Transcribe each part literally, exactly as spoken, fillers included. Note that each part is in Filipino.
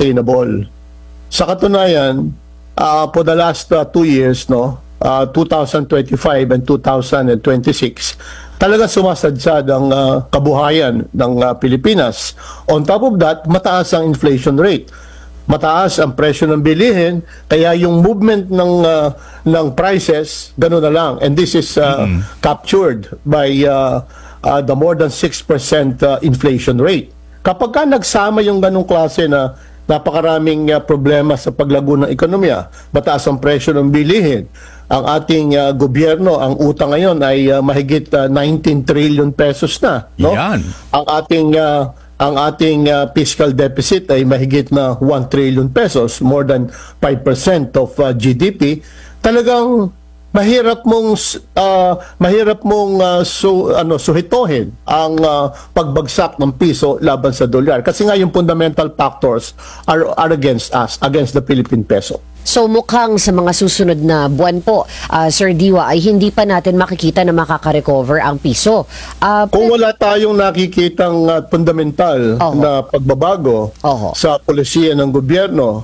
sustainable. Sa katunayan, uh, for the last uh, two years, no, uh, two thousand twenty-five and two thousand twenty-six, talaga sumasadsad ang uh, kabuhayan ng uh, Pilipinas. On top of that, mataas ang inflation rate. Mataas ang presyo ng bilihin, kaya yung movement ng uh, ng prices gano'n na lang. And this is uh, mm-hmm. captured by uh, uh, the more than six percent uh, inflation rate. Kapag ka nagsama yung ganong klase na napakaraming uh, problema sa paglago ng ekonomiya, mataas ang presyo ng bilihin, ang ating uh, gobyerno, ang utang ngayon ay uh, mahigit uh, nineteen trillion pesos na, no? Yan. Ang ating uh, ang ating uh, fiscal deficit ay mahigit na one trillion pesos, more than five percent of uh, G D P. Talagang mahirap mong uh, mahirap mong uh, su, ano suhitohin ang uh, pagbagsak ng piso laban sa dolyar, kasi nga yung fundamental factors are are against us, against the Philippine peso. So mukhang sa mga susunod na buwan po, uh, Sir Diwa, ay hindi pa natin makikita na makaka-recover ang piso. Uh, Kung wala tayong nakikitang uh, fundamental Oho. na pagbabago Oho. sa polisiya ng gobyerno,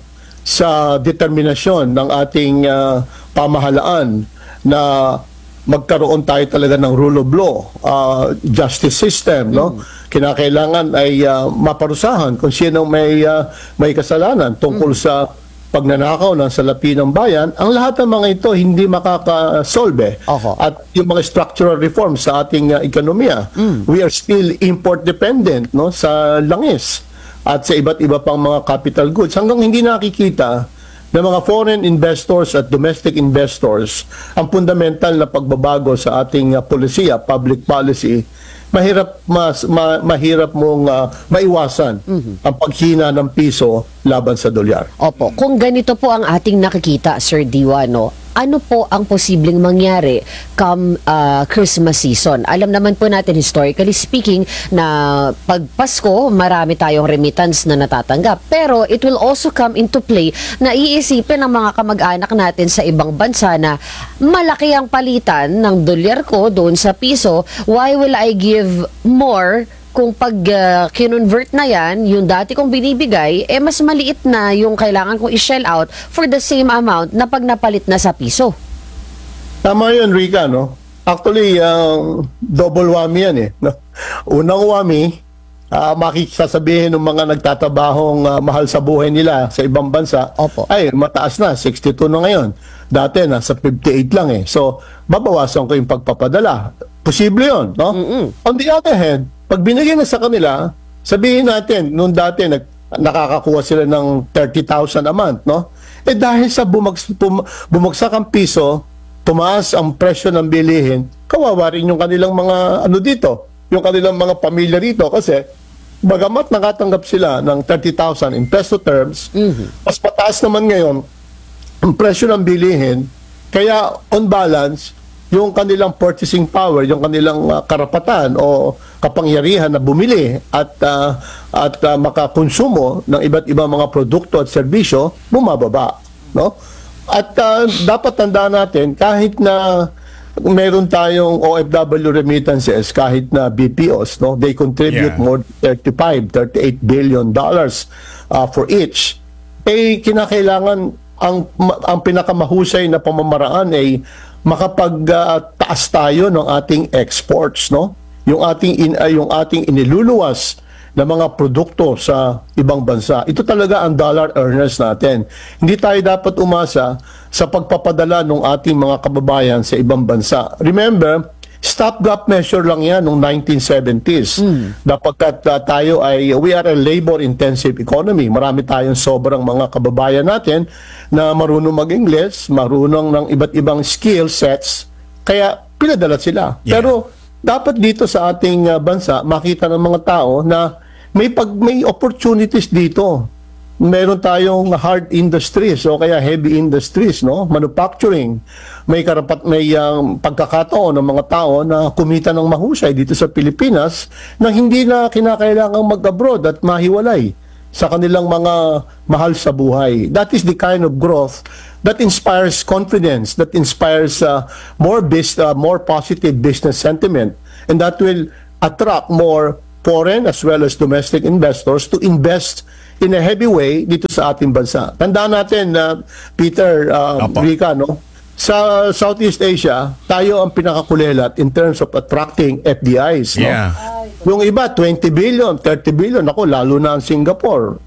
sa determinasyon ng ating uh, pamahalaan na magkaroon tayo talaga ng rule of law, uh, justice system, no? Mm. Kinakailangan ay uh, maparusahan kung sino may uh, may kasalanan tungkol mm. sa pagnanakaw ng salapi ng bayan. Ang lahat ng mga ito hindi makakasolve. Oho. At yung mga structural reforms sa ating uh, ekonomiya, mm. we are still import dependent, no, sa langis at sa iba't iba pang mga capital goods, hanggang hindi nakikita ng mga foreign investors at domestic investors ang fundamental na pagbabago sa ating uh, polisiya, public policy. Mahirap mas ma, mahirap mong uh, maiwasan mm-hmm. ang paghina ng piso laban sa dolyar. Opo, kung ganito po ang ating nakikita, Sir Diwa, no, ano po ang posibleng mangyari come uh, Christmas season? Alam naman po natin, historically speaking, na pag Pasko, marami tayong remittance na natatanggap. Pero it will also come into play na iisipin ng mga kamag-anak natin sa ibang bansa na malaki ang palitan ng dolyar ko doon sa piso. Why will I give more kung pag uh, kinonvert na yan, yung dati kong binibigay, eh mas maliit na yung kailangan kong i-shell out for the same amount na pag napalit na sa piso? Tama yun, Rica, no? Actually, uh, double whammy yan eh. No? Unang whammy, uh, makisasabihin ng mga nagtatabahong uh, mahal sa buhay nila sa ibang bansa, Opo. ay mataas na, sixty-two na ngayon. Dati nasa fifty-eight lang eh. So, babawasan ko yung pagpapadala. Posible yun, no? Mm-mm. On the other hand, pag binigay na sa kanila, sabihin natin, nung dati nag, nakakakuha sila ng thirty thousand a month, no? Eh dahil sa bumags, bum, bumagsak ang piso, tumaas ang presyo ng bilihin, kawawa rin yung kanilang mga, ano dito, yung kanilang mga pamilya rito, kasi bagamat nakatanggap sila ng thirty thousand in peso terms, mm-hmm. mas pataas naman ngayon ang presyo ng bilihin, kaya on balance, yung kanilang purchasing power, yung kanilang uh, karapatan o kapangyarihan na bumili at uh, at uh, makakonsumo ng iba't ibang mga produkto at serbisyo bumababa, no? At uh, dapat tandaan natin, kahit na meron tayong O F W remittances, kahit na B P Os, no, they contribute yeah. more than thirty-five, thirty-eight billion dollars uh, for each. Eh kinakailangan ang ang pinakamahusay na pamamaraan ay makapagtaas uh, tayo ng ating exports, no? Yung ating in, uh, yung ating iniluluwas na mga produkto sa ibang bansa. Ito talaga ang dollar earners natin. Hindi tayo dapat umasa sa pagpapadala ng ating mga kababayan sa ibang bansa. Remember, stopgap measure lang yan noong nineteen seventies. Mm. Dapagkat uh, tayo ay, we are a labor-intensive economy. Marami tayong sobrang mga kababayan natin na marunong mag-Ingles, marunong ng iba't ibang skill sets, kaya pinadala sila. Yeah. Pero dapat dito sa ating uh, bansa, makita ng mga tao na may, pag, may opportunities dito. Meron tayong hard industries o kaya heavy industries, no? Manufacturing. May karapat may um, pagkakataon ng mga tao na kumita ng mahusay dito sa Pilipinas na hindi na kinakailangang mag-abroad at mahiwalay sa kanilang mga mahal sa buhay. That is the kind of growth that inspires confidence, that inspires uh, more bis uh, more positive business sentiment, and that will attract more foreign as well as domestic investors to invest in a heavy way dito sa ating bansa. Tandaan natin na Peter, uh, Opo. Rica, no? Sa Southeast Asia, tayo ang pinakakulelat in terms of attracting F D Is. No? Yeah. Yung iba, twenty billion, thirty billion. Ako, lalo na ang Singapore.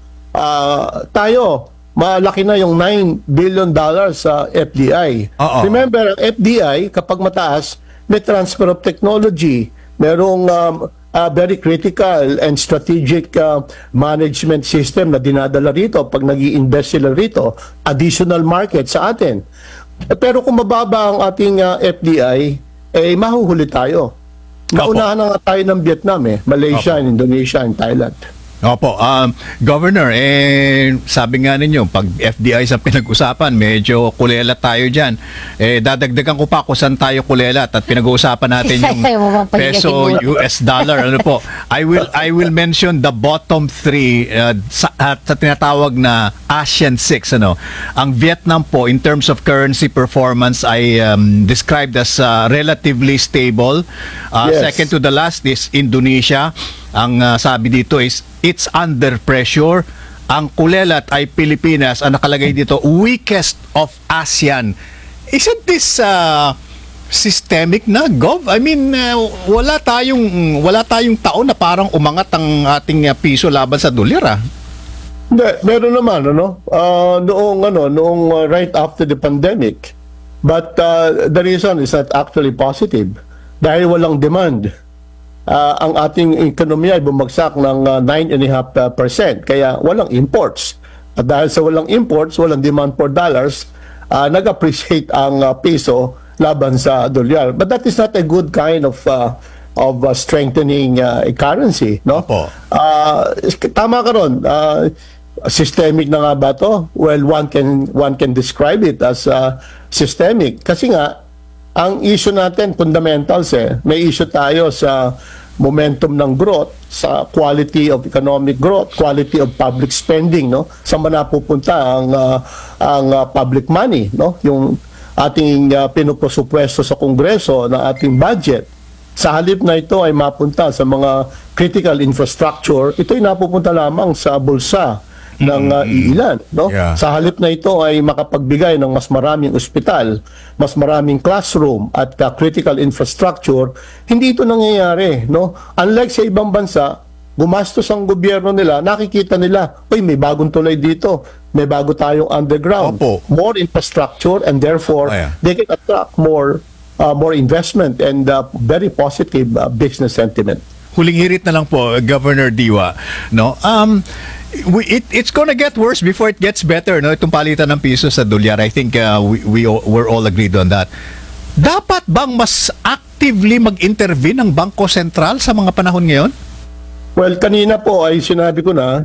Ah, tayo, malaki na yung nine billion dollars sa F D I. Oo. Remember, ang F D I, kapag mataas, may transfer of technology. Merong um, uh, very critical and strategic uh, management system na dinadala rito pag nag invest sila rito. Additional market sa atin. Eh, pero kung mababa ang ating uh, F D I, eh, mahuhuli tayo. Maunahan na nga tayo ng Vietnam, eh. Malaysia, and Indonesia, and Thailand. Opo, um, Governor, eh, sabi nga ninyo, pag F D I sa pinag-usapan, medyo kulelat tayo dyan. Eh, dadagdagan ko pa kung saan tayo kulelat at pinag-uusapan natin yung Ayaw mo bang pahigahin peso, mo? U S dollar. Ano po? I will I will mention the bottom three uh, sa, at sa tinatawag na ASEAN six. Ano? Ang Vietnam po, in terms of currency performance, ay um, described as uh, relatively stable. Uh, Yes. Second to the last is Indonesia. Ang uh, sabi dito is it's under pressure. Ang kulelat ay Pilipinas. Ang nakalagay dito, weakest of ASEAN. Isn't this uh, systemic na, Gov? I mean, uh, wala tayong wala tayong taon na parang umangat ang ating uh, piso laban sa dolyar. Ah. Hindi, meron naman, ano, uh, noong, ano, noong uh, right after the pandemic. But uh, the reason is not actually positive. Dahil walang demand. Uh, ang ating ekonomiya ay bumagsak ng uh, nine point five percent. Kaya walang imports. At dahil sa walang imports, walang demand for dollars, uh, nag-appreciate ang uh, piso laban sa dolyar. But that is not a good kind of uh, of uh, strengthening uh, a currency, no? Opo. Uh, tama ka ron. Uh, systemic na nga ba to? Well, one can one can describe it as uh, systemic. Kasi nga, ang issue natin, fundamentals eh. May issue tayo sa momentum ng growth, sa quality of economic growth, quality of public spending, no? Saan ba napupunta ang uh, ang uh, public money, no? Yung ating uh, pinupresupwesto sa Kongreso na ating budget. Sa halip na ito ay mapunta sa mga critical infrastructure, ito ay napupunta lamang sa bulsa ng uh, iilan, no? Yeah. Sa halip na ito ay makapagbigay ng mas maraming ospital, mas maraming classroom at uh, critical infrastructure, hindi ito nangyayari, no? Unlike sa ibang bansa, gumastos ang gobyerno nila, nakikita nila, uy, may bagong tulay dito, may bago tayong underground, Opo. more infrastructure, and therefore Oh, yeah. they can attract more uh, more investment and uh, very positive uh, business sentiment. Huling hirit na lang po, Governor Diwa, no? Um we, it it's gonna get worse before it gets better, no? Itong palitan ng piso sa dolyar. I think uh, we we all- we're all agreed on that. Dapat bang mas actively mag-intervene ang Bangko Sentral sa mga panahon ngayon? Well, kanina po ay sinabi ko na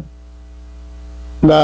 na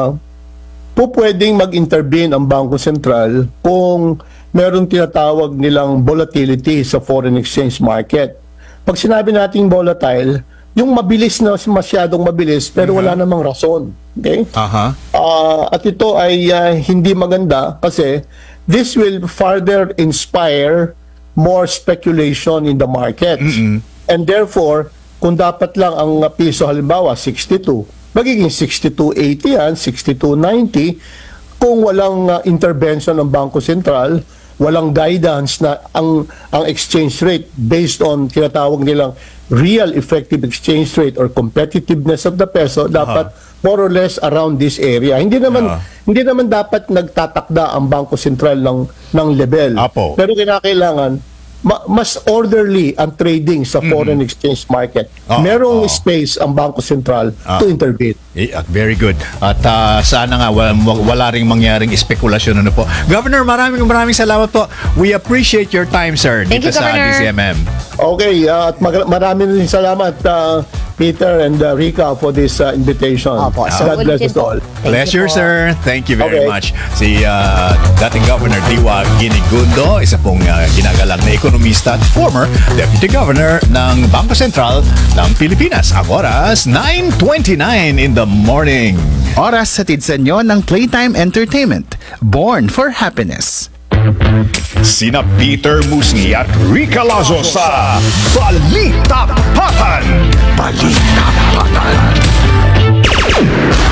po pwedeng mag-intervene ang Bangko Sentral kung meron tinatawag nilang volatility sa foreign exchange market. Pag sinabi nating volatile, yung mabilis na masyadong mabilis pero wala namang rason. Okay? Aha. Ah, at ito ay ah, hindi maganda kasi this will further inspire more speculation in the markets. And therefore, kung dapat lang ang ah, piso halimbawa sixty-two, magiging sixty-two eighty yan, sixty-two ninety kung walang ah, intervention ng Bangko Sentral, walang guidance na ang ang exchange rate based on tinatawag nilang real effective exchange rate or competitiveness of the peso dapat more or less around this area. Hindi naman Ah. hindi naman dapat nagtatakda ang Bangko Sentral ng ng level. Apo. Pero kinakailangan ma- mas orderly ang trading sa foreign exchange market. Ah, Merong ah. space ang Bangko Sentral Ah. to intervene. Eh, ah, very good. At ah, sana nga wala, wala ring mangyaring espekulasyon ano po. Governor, maraming maraming salamat po. We appreciate your time, sir, Thank dito you, sa Governor. D C M M. Okay, uh, at mag- maraming rin salamat uh, Peter and uh, Rica for this uh, invitation. Opo, so God bless ulitin us po. all. Thank you Pleasure, po. sir. Thank you very Okay. much. Si uh, dating Governor Diwa Ginigundo, isa pong uh, ginagalang na ekonomista at former Deputy Governor ng Bangko Sentral ng Pilipinas. Ang oras, nine twenty-nine in the morning. Oras hatid sa inyo ng Playtime Entertainment. Born for Happiness. Sina Peter Musngi at Rica Lazo sa Balita Patan. Balita Patan.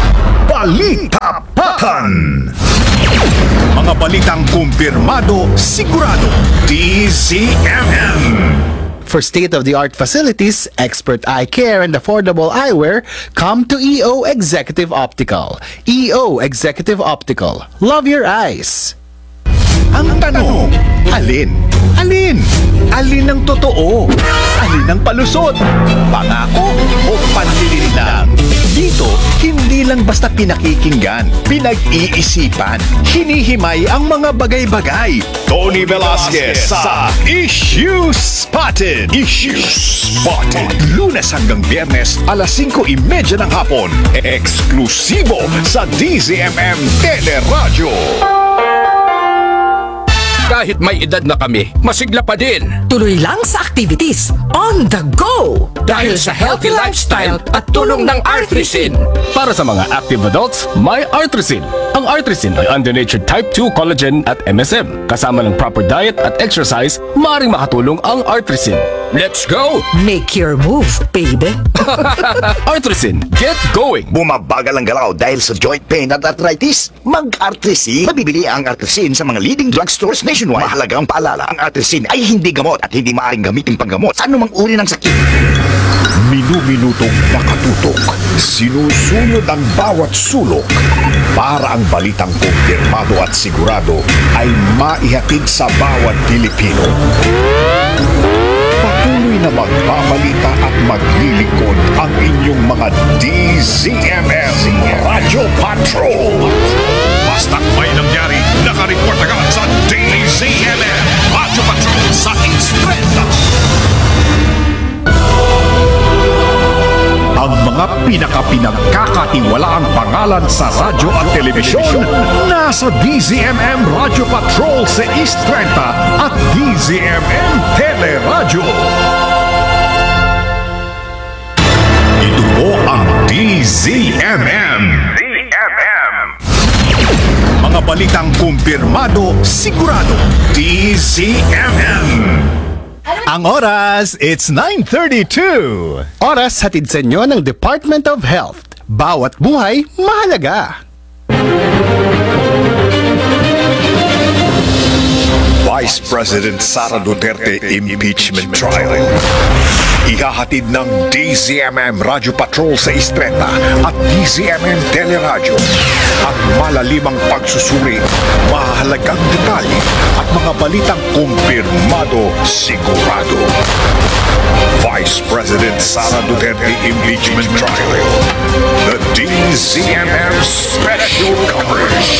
Balita Patan. Mga balitang kumpirmado, sigurado. D Z M M. For state-of-the-art facilities, expert eye care, and affordable eyewear, come to E O Executive Optical. E O Executive Optical. Love your eyes. Ang tanong, alin? Alin? Alin ang totoo? Alin ang palusot? Pangako o panlilin lang? Dito, hindi lang basta pinakikinggan, pinag-iisipan, hinihimay ang mga bagay-bagay. Tony Velasquez sa Issue Spotted. Issue Spotted. Lunes hanggang Biyernes, alas singko trenta ng hapon. Eksklusibo sa D Z M M Teleradyo. Kahit may edad na kami, masigla pa din. Tuloy lang sa activities on the go! Dahil sa healthy lifestyle at tulong ng Artrisin. Para sa mga active adults, may Artrisin. Ang Artrisin ay undonatured type two collagen at M S M. Kasama ng proper diet at exercise, maaaring makatulong ang Artrisin. Let's go! Make your move, baby! Artrisin, get going! Bumabagal ang galaw dahil sa joint pain at arthritis? Mag-Artrisin. Mabibili ang Artrisin sa mga leading drugstores nationwide. Mahalagang paalala, ang Artrisin ay hindi gamot at hindi maaaring gamitin panggamot sa anumang uri ng sakit. Minu-minutong nakatutok. Sinusunod ang bawat sulok para ang balitang kumpirmado at sigurado ay maihatid sa bawat Pilipino. Patuloy na magbabalita at maglilingkod ang inyong mga D Z M M Radio Patrol. Basta't may nangyari, nakareport agad sa D Z M M Radio Patrol sa Instrenta. Ang mga pinaka-pinagkakatiwalaang pangalan sa radyo at telebisyon nasa D Z M M Radio Patrol sa East Trenta at D Z M M Teleradyo. Ito po ang D Z M M. D M M. Mga balitang kumpirmado, sigurado. D Z M M. Ang oras, it's nine thirty-two. Oras hatid sa inyo ng Department of Health. Bawat buhay, mahalaga. Vice President Sara Duterte impeachment trial. Ihahatid ng D Z M M Radio Patrol sa Istreta at D Z M M Teleradyo ang malalimang pagsusuri, mahalagang detalye at mga balitang kumpirmado, sigurado. Vice President Sara Duterte impeachment trial. The D Z M M special coverage.